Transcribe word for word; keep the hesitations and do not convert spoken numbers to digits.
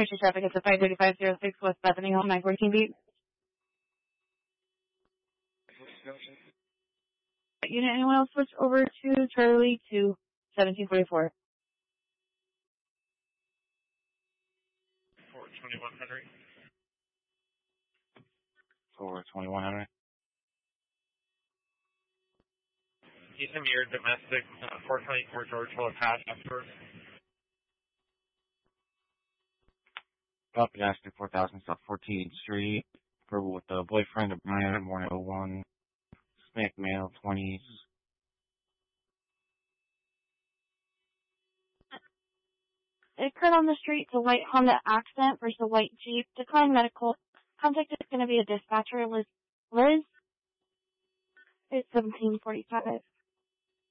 Information traffic is at five thirty-five oh six West Bethany Hall, nine fourteen beat. Unit, anyone else switch over to Charlie to seventeen forty-four? four twenty-one Henry. four twenty-one Henry. He's a mirror domestic, uh, four twenty-four George will pass after. Copy, asking four thousand South fourteenth Street. Verbal with the boyfriend of Brian, morning oh one. Smack male, twenties. It occurred on the street. It's a white Honda Accent versus a white Jeep. Decline medical. Contact is going to be a dispatcher, Liz. Liz? It's seventeen forty-five.